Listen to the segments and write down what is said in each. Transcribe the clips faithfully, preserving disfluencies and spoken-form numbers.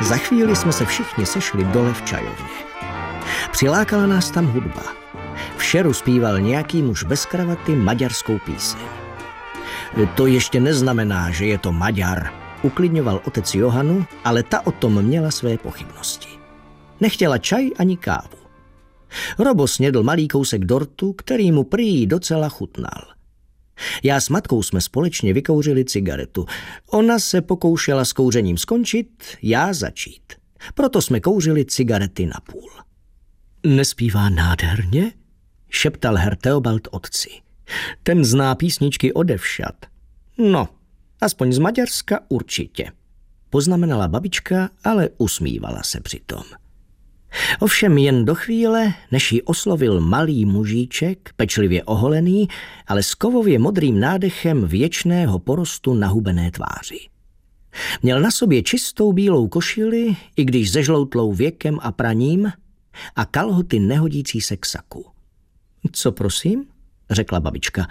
Za chvíli jsme se všichni sešli dole v čajovně. Přilákala nás tam hudba. V šeru zpíval nějaký muž bez kravaty maďarskou píseň. To ještě neznamená, že je to Maďar, uklidňoval otec Johanu, ale ta o tom měla své pochybnosti. Nechtěla čaj ani kávu. Robo snědl malý kousek dortu, který mu prý docela chutnal. Já s matkou jsme společně vykouřili cigaretu. Ona se pokoušela s kouřením skončit, já začít. Proto jsme kouřili cigarety na půl. Nespívá nádherně? Šeptal herr Theobald otci. Ten zná písničky odevšad. No, aspoň z Maďarska určitě. Poznamenala babička, ale usmívala se přitom. Ovšem jen do chvíle, než ji oslovil malý mužíček, pečlivě oholený, ale s kovově modrým nádechem věčného porostu na hubené tváři. Měl na sobě čistou bílou košili, i když se žloutlou věkem a praním, a kalhoty nehodící se k saku. Co prosím? Řekla babička.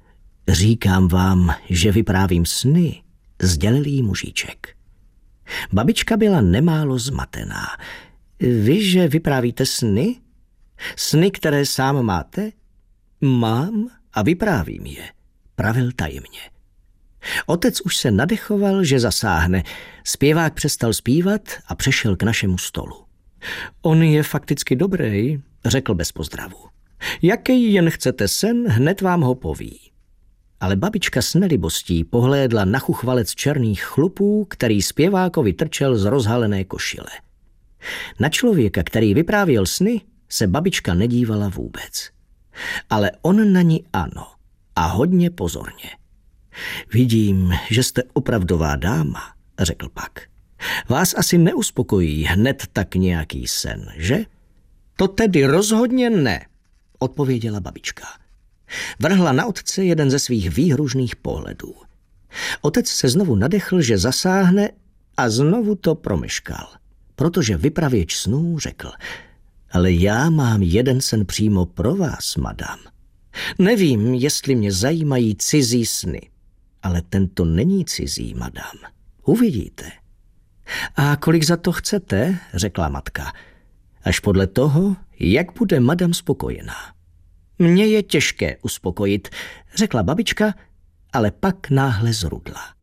Říkám vám, že vyprávím sny, sdělil jí mužíček. Babička byla nemálo zmatená. Vy, že vyprávíte sny? Sny, které sám máte? Mám a vyprávím je, pravil tajemně. Otec už se nadechoval, že zasáhne. Zpěvák přestal zpívat a přešel k našemu stolu. On je fakticky dobrý, řekl bez pozdravu. Jaký jen chcete sen, hned vám ho poví. Ale babička s nelibostí pohlédla na chuchvalec černých chlupů, který zpěvákovi trčel z rozhalené košile. Na člověka, který vyprávěl sny, se babička nedívala vůbec. Ale on na ní ano, a hodně pozorně. Vidím, že jste opravdová dáma, řekl pak. Vás asi neuspokojí hned tak nějaký sen, že? To tedy rozhodně ne, odpověděla babička. Vrhla na otce jeden ze svých výhružných pohledů. Otec se znovu nadechl, že zasáhne, a znovu to promeškal, protože vypravěč snů řekl: ale já mám jeden sen přímo pro vás, madam. Nevím, jestli mě zajímají cizí sny, ale tento není cizí, madam. Uvidíte. A kolik za to chcete, řekla matka. Až podle toho, jak bude madam spokojená. Mně je těžké uspokojit, řekla babička, ale pak náhle zrudla.